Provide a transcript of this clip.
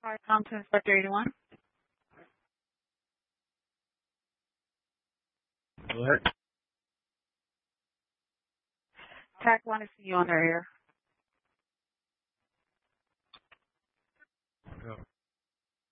Tom to Inspector 81. What? TAC 1 to see you on their air.